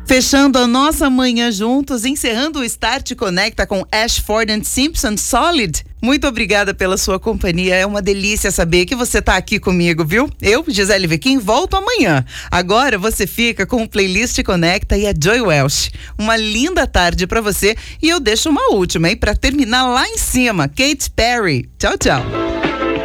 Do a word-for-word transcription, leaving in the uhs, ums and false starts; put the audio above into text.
Fechando a nossa manhã juntos, encerrando o Start Conecta com Ashford and Simpson Solid. Muito obrigada pela sua companhia, é uma delícia saber que você tá aqui comigo, viu? Eu, Gisele Vequim, volto amanhã. Agora você fica com o Playlist Conecta e a Joy Welsh. Uma linda tarde pra você e eu deixo uma última, hein, pra terminar lá em cima, Katy Perry. Tchau, tchau.